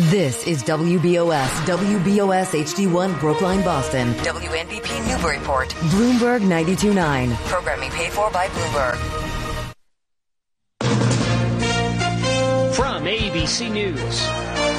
This is WBOS HD1 Brookline, Boston. WNBP Newburyport. Bloomberg 92.9. Programming paid for by Bloomberg. From ABC News,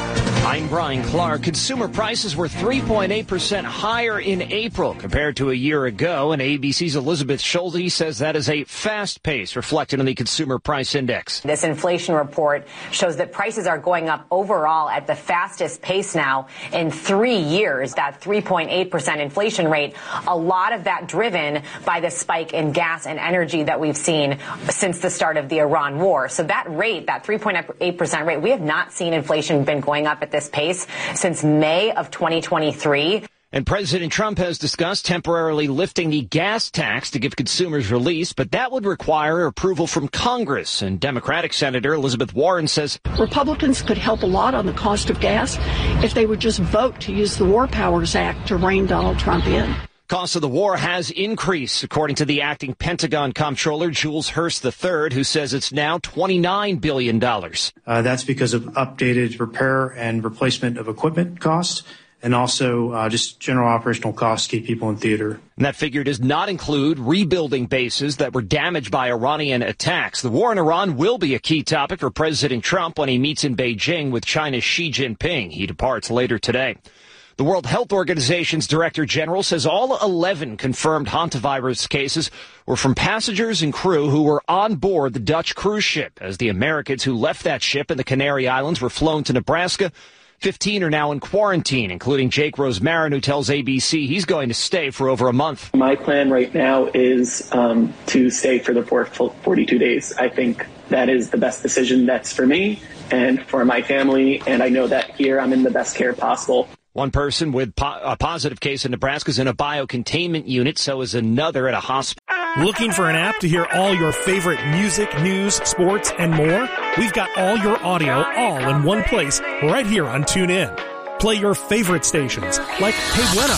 I'm Brian Clark. Consumer prices were 3.8% higher in April compared to a year ago, and ABC's Elizabeth Schulte says that is a fast pace reflected in the Consumer Price Index. This inflation report shows that prices are going up overall at the fastest pace now in 3 years. That 3.8% inflation rate, a lot of that driven by the spike in gas and energy that we've seen since the start of the Iran war. So that rate, that 3.8% rate, we have not seen inflation been going up at this pace since May of 2023. And President Trump has discussed temporarily lifting the gas tax to give consumers relief, but that would require approval from Congress. And Democratic Senator Elizabeth Warren says Republicans could help a lot on the cost of gas if they would just vote to use the War Powers Act to rein Donald Trump in. Cost of the war has increased, according to the acting Pentagon comptroller, Jules Hurst III, who says it's now $29 billion. That's because of updated repair and replacement of equipment costs and also just general operational costs to keep people in theater. And that figure does not include rebuilding bases that were damaged by Iranian attacks. The war in Iran will be a key topic for President Trump when he meets in Beijing with China's Xi Jinping. He departs later today. The World Health Organization's Director General says all 11 confirmed hantavirus cases were from passengers and crew who were on board the Dutch cruise ship. As the Americans who left that ship in the Canary Islands were flown to Nebraska, 15 are now in quarantine, including Jake Rosmarin, who tells ABC he's going to stay for over a month. My plan right now is to stay for the 42 days. I think that is the best decision that's for me and for my family, and I know that here I'm in the best care possible. One person with a positive case in Nebraska is in a biocontainment unit, so is another at a hospital. Looking for an app to hear all your favorite music, news, sports, and more? We've got all your audio all in one place right here on TuneIn. Play your favorite stations like Que Buena,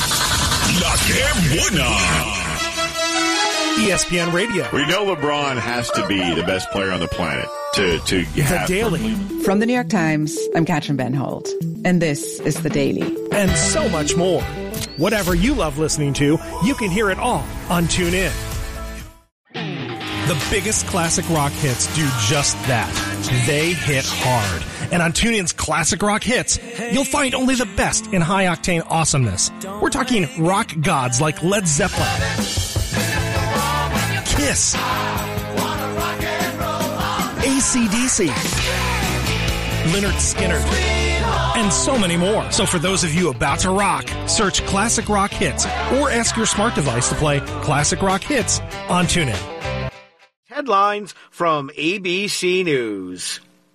La Que Buena, ESPN Radio. We know LeBron has to be the best player on the planet to have The Daily. From the New York Times, I'm Katrin Benholt, and this is The Daily. And so much more. Whatever you love listening to, you can hear it all on TuneIn. The biggest classic rock hits do just that. They hit hard. And on TuneIn's Classic Rock Hits, you'll find only the best in high-octane awesomeness. We're talking rock gods like Led Zeppelin, Kiss, AC/DC, Lynyrd Skynyrd, and so many more. So for those of you about to rock, search Classic Rock Hits or ask your smart device to play Classic Rock Hits on TuneIn. Headlines from ABC News.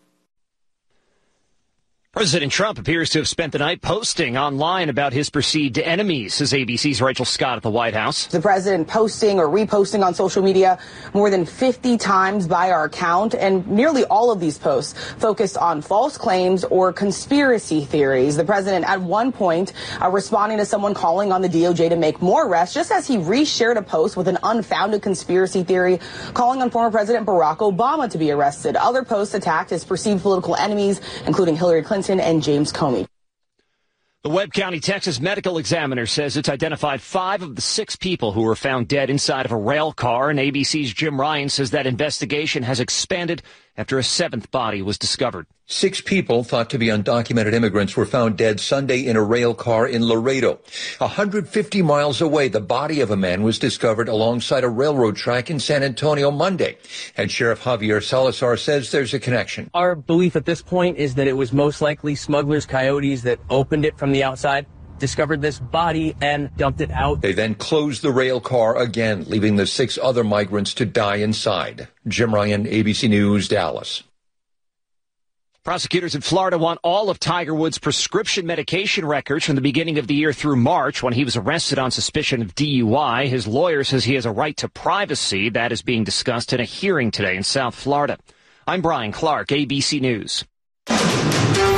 President Trump appears to have spent the night posting online about his perceived enemies, says ABC's Rachel Scott at the White House. The president posting or reposting on social media more than 50 times by our count, and nearly all of these posts focused on false claims or conspiracy theories. The president at one point responding to someone calling on the DOJ to make more arrests, just as he reshared a post with an unfounded conspiracy theory calling on former President Barack Obama to be arrested. Other posts attacked his perceived political enemies, including Hillary Clinton and James Comey. The Webb County, Texas medical examiner says it's identified 5 of the 6 people who were found dead inside of a rail car, and ABC's Jim Ryan says that investigation has expanded after a 7th body was discovered. 6 people thought to be undocumented immigrants were found dead Sunday in a rail car in Laredo. 150 miles away, the body of a man was discovered alongside a railroad track in San Antonio Monday. And Sheriff Javier Salazar says there's a connection. Our belief at this point is that it was most likely smugglers, coyotes that opened it from the outside, discovered this body, and dumped it out. They then closed the rail car again, leaving the 6 other migrants to die inside. Jim Ryan, ABC News, Dallas. Prosecutors in Florida want all of Tiger Woods' prescription medication records from the beginning of the year through March, when he was arrested on suspicion of DUI. His lawyer says he has a right to privacy. That is being discussed in a hearing today in South Florida. I'm Brian Clark, ABC News.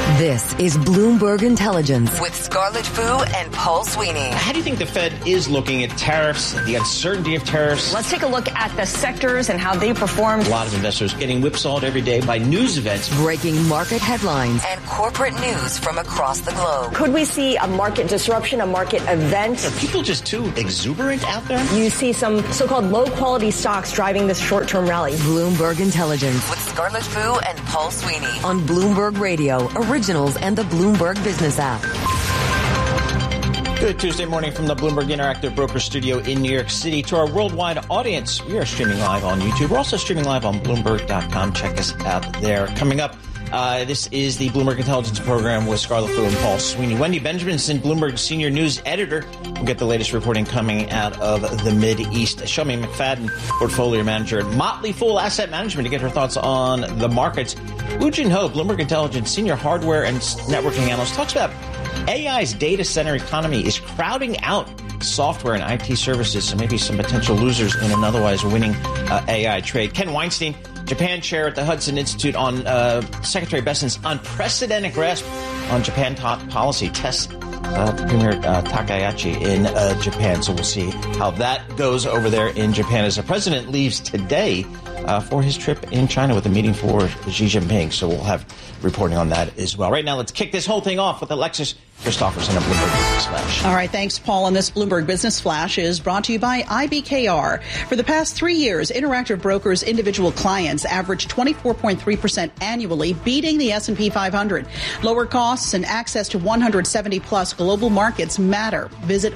This is Bloomberg Intelligence with Scarlett Fu and Paul Sweeney. How do you think the Fed is looking at tariffs, the uncertainty of tariffs? Let's take a look at the sectors and how they performed. A lot of investors getting whipsawed every day by news events. Breaking market headlines and corporate news from across the globe. Could we see a market disruption, a market event? Are people just too exuberant out there? You see some so-called low-quality stocks driving this short-term rally. Bloomberg Intelligence with Scarlett Fu and Paul Sweeney on Bloomberg Radio, Originals, and the Bloomberg Business app. Good Tuesday morning from the Bloomberg Interactive Broker Studio in New York City. To our worldwide audience, we are streaming live on YouTube. We're also streaming live on Bloomberg.com. Check us out there. Coming up, this is the Bloomberg Intelligence Program with Scarlett Fu and Paul Sweeney. Wendy Benjaminson, Bloomberg Senior News Editor, will get the latest reporting coming out of the Mideast. Shomie McFadden, Portfolio Manager at Motley Fool Asset Management, to get her thoughts on the markets. Woo Jin Ho, Bloomberg Intelligence Senior Hardware and Networking Analyst, talks about AI's data center economy is crowding out software and IT services, so maybe some potential losers in an otherwise winning AI trade. Ken Weinstein, Japan chair at the Hudson Institute, on Secretary Besant's unprecedented grasp on Japan top policy, tests Premier Takahashi in Japan. So we'll see how that goes over there in Japan as the president leaves today for his trip in China with a meeting for Xi Jinping. So we'll have reporting on that as well. Right now, let's kick this whole thing off with Alexis Christopherson of Bloomberg Business Flash. All right, thanks, Paul. And this Bloomberg Business Flash is brought to you by IBKR. For the past 3 years, Interactive Brokers' individual clients averaged 24.3% annually, beating the S&P 500. Lower costs and access to 170-plus global markets matter. Visit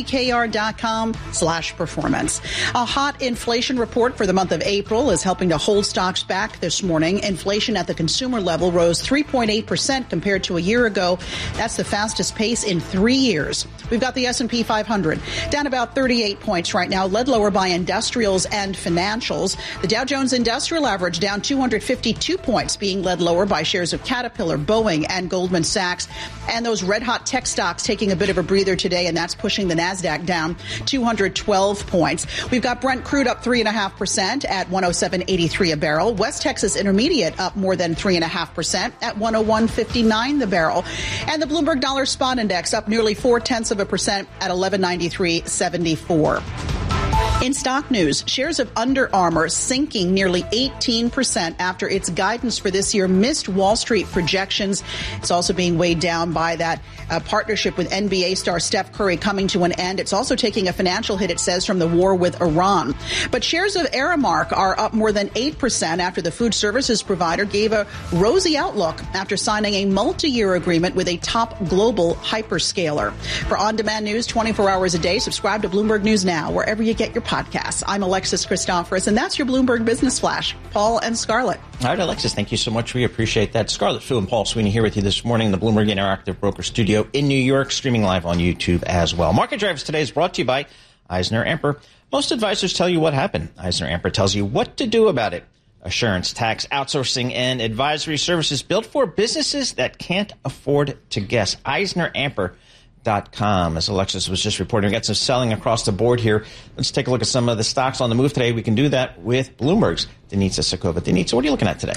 IBKR.com/performance. A hot inflation report for the month of April is helping to hold stocks back this morning. Inflation at the consumer level rose 3.8% compared to a year ago. That's the fastest pace in 3 years. We've got the S&P 500 down about 38 points right now, led lower by industrials and financials. The Dow Jones Industrial Average down 252 points, being led lower by shares of Caterpillar, Boeing, and Goldman Sachs. And those red-hot tech stocks taking a bit of a breather today, and that's pushing the NASDAQ down 212 points. We've got Brent crude up 3.5% at 107.83 a barrel. West Texas Intermediate up more than 3.5% at 101.59 the barrel. And the Bloomberg Dollar Spot Index up nearly 0.4% at 1193.74. In stock news, shares of Under Armour sinking nearly 18% after its guidance for this year missed Wall Street projections. It's also being weighed down by that partnership with NBA star Steph Curry coming to an end. It's also taking a financial hit, it says, from the war with Iran. But shares of Aramark are up more than 8% after the food services provider gave a rosy outlook after signing a multi-year agreement with a top global hyperscaler. For on-demand news 24 hours a day, subscribe to Bloomberg News Now, wherever you get your podcasts. I'm Alexis Christoforous, and that's your Bloomberg Business Flash. Paul and Scarlett. All right, Alexis, thank you so much. We appreciate that. Scarlett Fu and Paul Sweeney here with you this morning in the Bloomberg Interactive Broker Studio in New York, streaming live on YouTube as well. Market Drivers today is brought to you by EisnerAmper. Most advisors tell you what happened. EisnerAmper tells you what to do about it. Assurance, tax, outsourcing, and advisory services built for businesses that can't afford to guess. EisnerAmper.com. As Alexis was just reporting, we got some selling across the board here. Let's take a look at some of the stocks on the move today. We can do that with Bloomberg's Denitsa Sokova. Denitsa, what are you looking at today?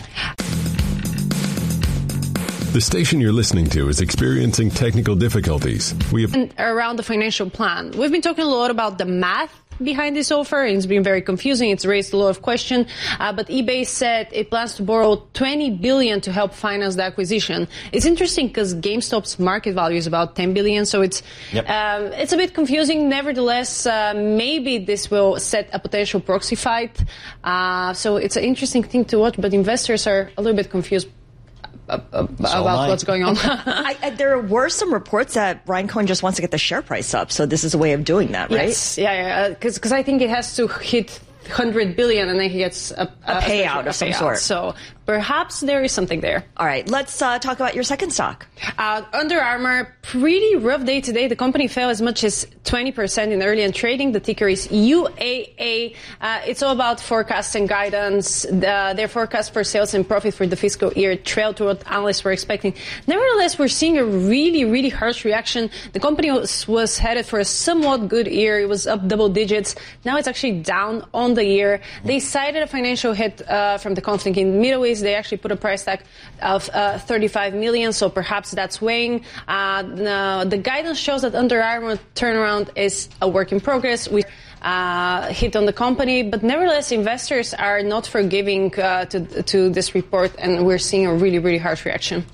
The station you're listening to is experiencing technical difficulties. Around the financial plan, we've been talking a lot about the math behind this offer, and it's been very confusing. It's raised a lot of questions, but eBay said it plans to borrow $20 billion to help finance the acquisition. It's interesting because GameStop's market value is about $10 billion, so it's a bit confusing. Nevertheless, maybe this will set a potential proxy fight. So it's an interesting thing to watch, but investors are a little bit confused about what's going on. There were some reports that Ryan Cohen just wants to get the share price up, so this is a way of doing that, right? Yes, yeah, because I think it has to hit $100 billion and then he gets a payout of some sort. So perhaps there is something there. All right, let's talk about your second stock. Under Armour, pretty rough day today. The company fell as much as 20% in early trading. The ticker is UAA. It's all about forecast and guidance. Their forecast for sales and profit for the fiscal year trailed to what analysts were expecting. Nevertheless, we're seeing a really, really harsh reaction. The company was headed for a somewhat good year. It was up double digits. Now it's actually down on the year. They cited a financial hit from the conflict in the Middle East. They actually put a price tag of $35 million, so perhaps that's weighing. The guidance shows that Under Armour turnaround is a work in progress. We hit on the company, but nevertheless, investors are not forgiving to this report, and we're seeing a really, really harsh reaction.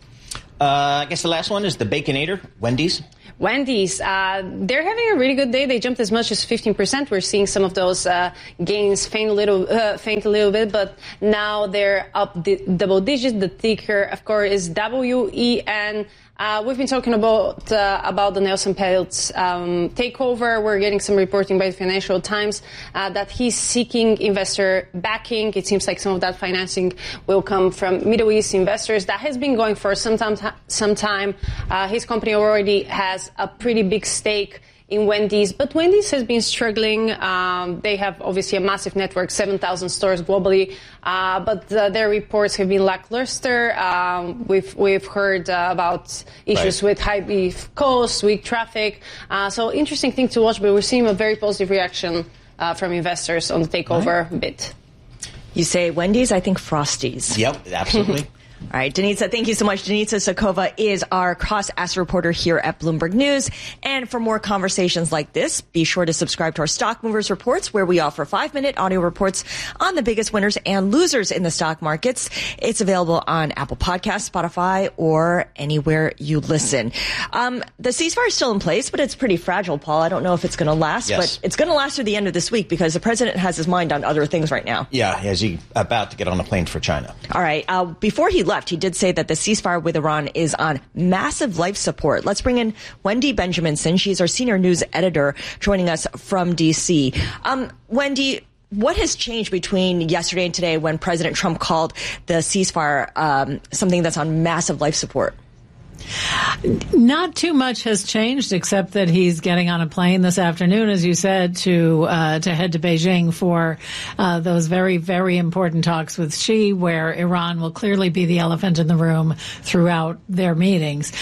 I guess the last one is the Baconator, Wendy's. Wendy's, they're having a really good day. They jumped as much as 15%. We're seeing some of those gains faint a little bit, but now they're up double digits. The ticker, of course, is WEN. We've been talking about the Nelson Peltz takeover. We're getting some reporting by the Financial Times that he's seeking investor backing. It seems like some of that financing will come from Middle East investors. That has been going for some time. His company already has a pretty big stake in Wendy's, but Wendy's has been struggling. They have obviously a massive network, 7,000 stores globally, but their reports have been lackluster. We've heard about issues with high beef costs, weak traffic. So interesting thing to watch, but we're seeing a very positive reaction from investors on the takeover bid. You say Wendy's, I think Frosties. Yep, absolutely. All right, Denitsa, thank you so much. Denitsa Sokova is our cross-asset reporter here at Bloomberg News. And for more conversations like this, be sure to subscribe to our Stock Movers Reports, where we offer 5-minute audio reports on the biggest winners and losers in the stock markets. It's available on Apple Podcasts, Spotify, or anywhere you listen. The ceasefire is still in place, but it's pretty fragile, Paul. I don't know if it's going to last, but it's going to last through the end of this week because the president has his mind on other things right now. Yeah, as he's about to get on a plane for China. All right. Before he left, he did say that the ceasefire with Iran is on massive life support. Let's bring in Wendy Benjaminson. She's our senior news editor joining us from D.C. Wendy, what has changed between yesterday and today when President Trump called the ceasefire something that's on massive life support? Not too much has changed, except that he's getting on a plane this afternoon, as you said, to head to Beijing for those very, very important talks with Xi, where Iran will clearly be the elephant in the room throughout their meetings.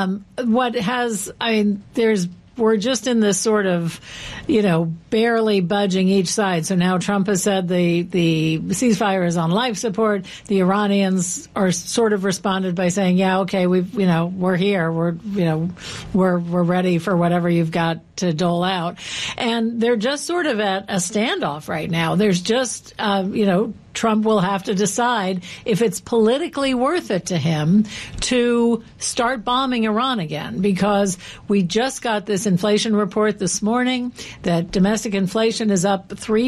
We're just in this sort of, barely budging each side. So now Trump has said the ceasefire is on life support. The Iranians are sort of responded by saying, yeah, okay, we're here. We're ready for whatever you've got to dole out. And they're just sort of at a standoff right now. There's just, Trump will have to decide if it's politically worth it to him to start bombing Iran again, because we just got this inflation report this morning that domestic inflation is up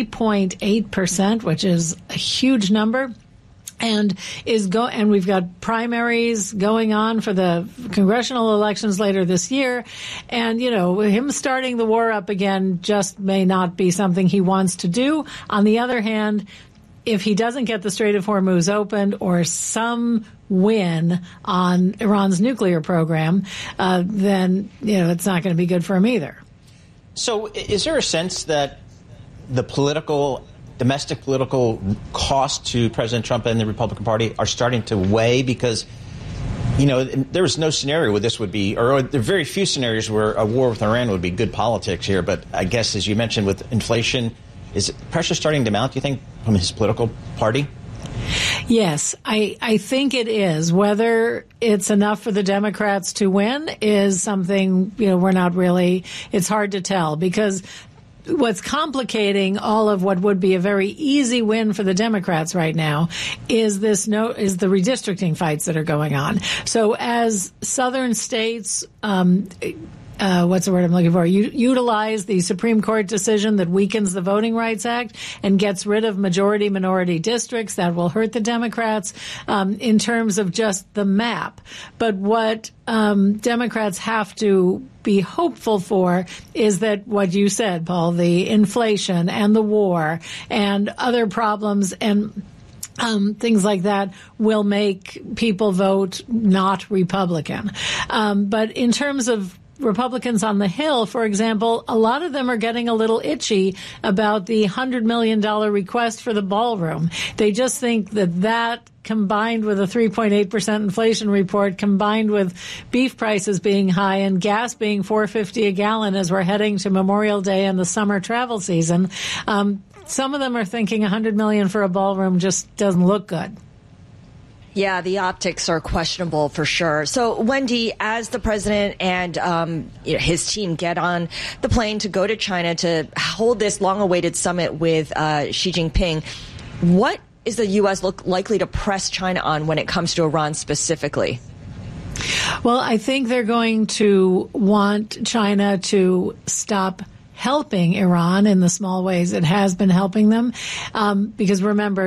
3.8%, which is a huge number. And we've got primaries going on for the congressional elections later this year. And, him starting the war up again just may not be something he wants to do. On the other hand, if he doesn't get the Strait of Hormuz opened or some win on Iran's nuclear program, then, it's not going to be good for him either. So is there a sense that the domestic political cost to President Trump and the Republican Party are starting to weigh? Because, there was no scenario where this would be, or there are very few scenarios where a war with Iran would be good politics here. But I guess, as you mentioned, with inflation, is pressure starting to mount, do you think, from his political party? Yes, I think it is. Whether it's enough for the Democrats to win is something, it's hard to tell, because what's complicating all of what would be a very easy win for the Democrats right now is the redistricting fights that are going on. So as southern states, what's the word I'm looking for? Utilize the Supreme Court decision that weakens the Voting Rights Act and gets rid of majority-minority districts. That will hurt the Democrats in terms of just the map. But what Democrats have to be hopeful for is that what you said, Paul, the inflation and the war and other problems and things like that will make people vote not Republican. But in terms of Republicans on the Hill, for example, a lot of them are getting a little itchy about the $100 million request for the ballroom. They just think that combined with a 3.8% inflation report, combined with beef prices being high and gas being $4.50 a gallon as we're heading to Memorial Day and the summer travel season, some of them are thinking $100 million for a ballroom just doesn't look good. Yeah, the optics are questionable for sure. So, Wendy, as the president and his team get on the plane to go to China to hold this long-awaited summit with Xi Jinping, what is the U.S. likely to press China on when it comes to Iran specifically? Well, I think they're going to want China to stop helping Iran in the small ways it has been helping them. Because remember,